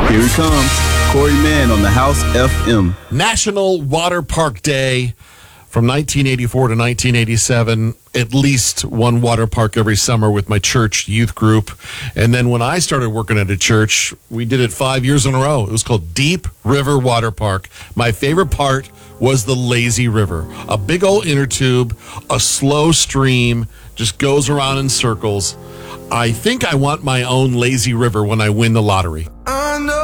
Here he comes, Corey Mann on the House FM. National Water Park Day from 1984 to 1987. At least one water park every summer with my church youth group. And then when I started working at a church, we did it 5 years in a row. It was called Deep River Water Park. My favorite part was the lazy river. A big old inner tube, a slow stream, just goes around in circles. I think I want my own lazy river when I win the lottery.